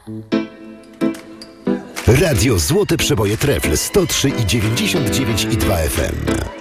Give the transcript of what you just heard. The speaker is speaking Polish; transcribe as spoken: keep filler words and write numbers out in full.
Radio Złote Przeboje Trefl sto trzy i dziewięćdziesiąt dziewięć i dwa F M.